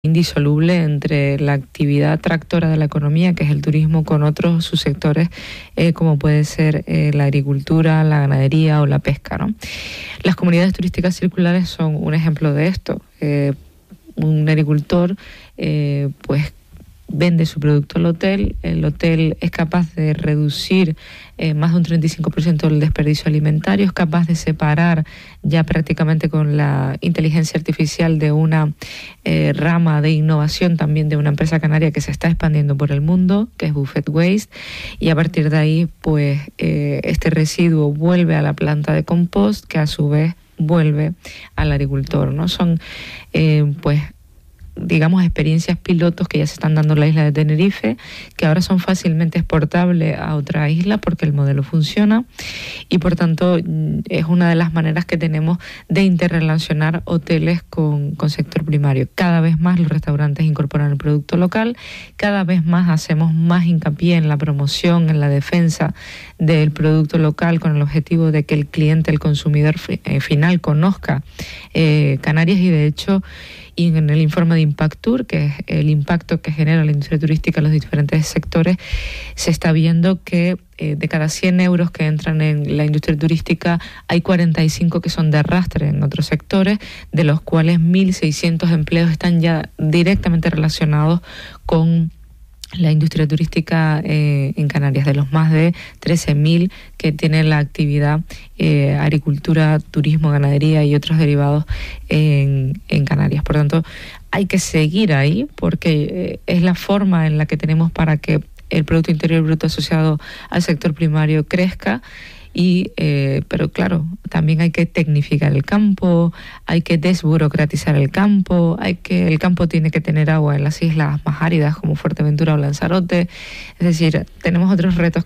indisoluble entre la actividad tractora de la economía, que es el turismo, con otros subsectores como puede ser la agricultura, la ganadería o la pesca, ¿no? Las comunidades turísticas circulares son un ejemplo de esto. Un agricultor pues vende su producto al hotel, el hotel es capaz de reducir más de un 35% del desperdicio alimentario, es capaz de separar ya prácticamente con la inteligencia artificial de una rama de innovación también de una empresa canaria que se está expandiendo por el mundo, que es Buffet Waste, y a partir de ahí pues este residuo vuelve a la planta de compost, que a su vez vuelve al agricultor, ¿no? Son pues digamos experiencias pilotos que ya se están dando en la isla de Tenerife, que ahora son fácilmente exportables a otra isla porque el modelo funciona, y por tanto es una de las maneras que tenemos de interrelacionar hoteles con sector primario. Cada vez más los restaurantes incorporan el producto local, cada vez más hacemos más hincapié en la promoción, en la defensa del producto local, con el objetivo de que el cliente, el consumidor final conozca Canarias, y de hecho y en el informe de Impactur, que es el impacto que genera la industria turística en los diferentes sectores, se está viendo que de cada 100 euros que entran en la industria turística, hay 45 que son de arrastre en otros sectores, de los cuales 1.600 empleos están ya directamente relacionados con la industria turística en Canarias, de los más de 13.000 que tienen la actividad agricultura, turismo, ganadería y otros derivados en Canarias. Por tanto, hay que seguir ahí porque es la forma en la que tenemos para que el Producto Interior Bruto asociado al sector primario crezca. Pero claro, también hay que tecnificar el campo, hay que desburocratizar el campo, el campo tiene que tener agua en las islas más áridas como Fuerteventura o Lanzarote. Es decir, tenemos otros retos.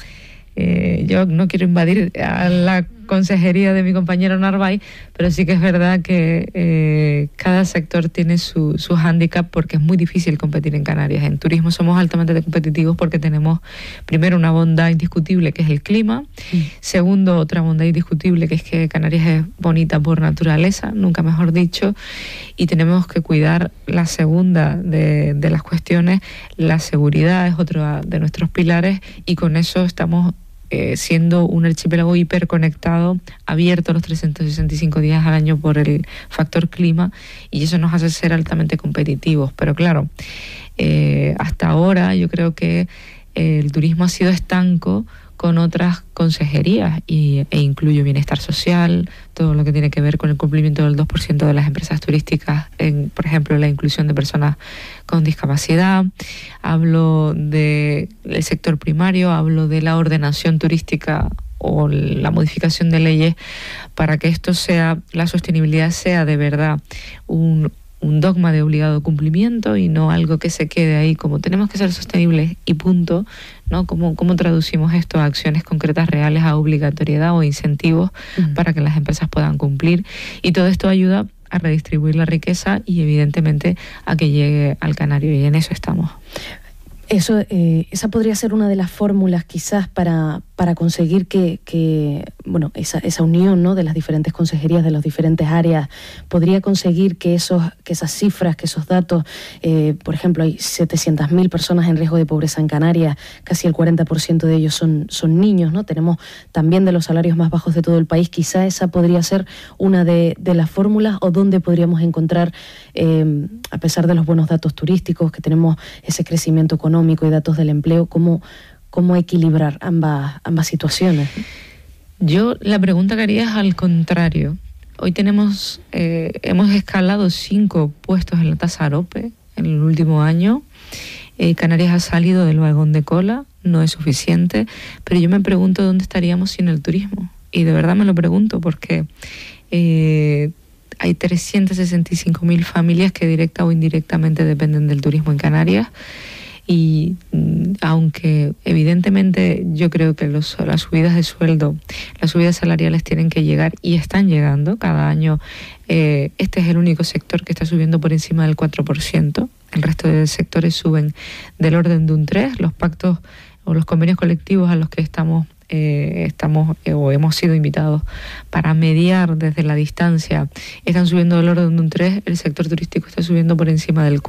Yo no quiero invadir a la consejería de mi compañero Narváez, pero sí que es verdad que cada sector tiene su hándicap, porque es muy difícil competir en Canarias. En turismo somos altamente competitivos porque tenemos, primero, una bondad indiscutible que es el clima, segundo, otra bondad indiscutible que es que Canarias es bonita por naturaleza, nunca mejor dicho, y tenemos que cuidar la segunda de las cuestiones. La seguridad es otro de nuestros pilares, y con eso estamos siendo un archipiélago hiperconectado, abierto los 365 días al año por el factor clima, y eso nos hace ser altamente competitivos. Pero claro, hasta ahora yo creo que el turismo ha sido estanco con otras consejerías, e incluyo bienestar social, todo lo que tiene que ver con el cumplimiento del 2% de las empresas turísticas, por ejemplo, la inclusión de personas con discapacidad. Hablo del sector primario, hablo de la ordenación turística o la modificación de leyes para que esto sea, la sostenibilidad sea de verdad un dogma de obligado cumplimiento y no algo que se quede ahí como tenemos que ser sostenibles y punto, ¿no? ¿Cómo traducimos esto a acciones concretas reales, a obligatoriedad o incentivos para que las empresas puedan cumplir? Y todo esto ayuda a redistribuir la riqueza y evidentemente a que llegue al canario, y en eso estamos. Esa podría ser una de las fórmulas quizás para conseguir que esa unión, ¿no?, de las diferentes consejerías, de las diferentes áreas, podría conseguir que esas cifras, que esos datos, por ejemplo, hay 700.000 personas en riesgo de pobreza en Canarias, casi el 40% de ellos son niños, ¿no? Tenemos también de los salarios más bajos de todo el país. Quizá esa podría ser una de las fórmulas, o donde podríamos encontrar, a pesar de los buenos datos turísticos, que tenemos ese crecimiento económico y datos del empleo, cómo equilibrar ambas situaciones. Yo la pregunta que haría es al contrario. Hoy hemos escalado 5 puestos en la tasa AROPE en el último año. Canarias ha salido del vagón de cola, no es suficiente, pero yo me pregunto dónde estaríamos sin el turismo. Y de verdad me lo pregunto porque hay 365.000 familias que directa o indirectamente dependen del turismo en Canarias. Y aunque evidentemente yo creo que las subidas de sueldo, las subidas salariales tienen que llegar y están llegando cada año, este es el único sector que está subiendo por encima del 4%. El resto de sectores suben del orden de un 3%. Los pactos o los convenios colectivos a los que estamos estamos o hemos sido invitados para mediar desde la distancia, están subiendo del orden de un 3, el sector turístico está subiendo por encima del 4.